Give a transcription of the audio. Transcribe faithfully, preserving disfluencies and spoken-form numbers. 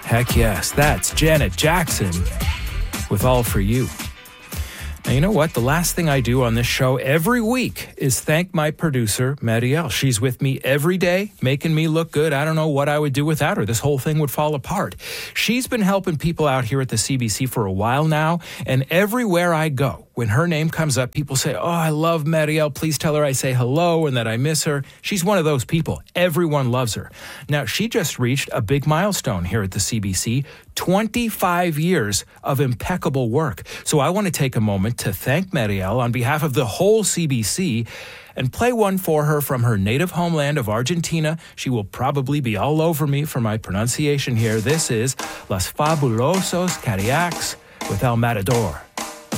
Heck yes, that's Janet Jackson with All For You. Now, you know what? The last thing I do on this show every week is thank my producer, Marielle. She's with me every day, making me look good. I don't know what I would do without her. This whole thing would fall apart. She's been helping people out here at the C B C for a while now, and everywhere I go, when her name comes up, people say, oh, I love Marielle. Please tell her I say hello and that I miss her. She's one of those people. Everyone loves her. Now, she just reached a big milestone here at the C B C, twenty-five years of impeccable work. So I want to take a moment to thank Marielle on behalf of the whole C B C and play one for her from her native homeland of Argentina. She will probably be all over me for my pronunciation here. This is Los Fabulosos Cadillacs with El Matador.